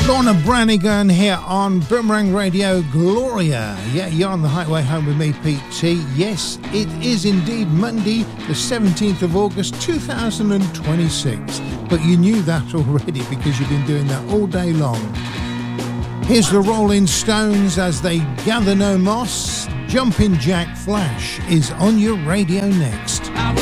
Lorna Branigan here on Boomerang Radio Gloria. Yeah, you're on the highway home with me, Pete T. Yes, it is indeed Monday, the 17th of August, 2026. But you knew that already because you've been doing that all day long. Here's the Rolling Stones as they gather no moss. Jumpin' Jack Flash is on your radio next.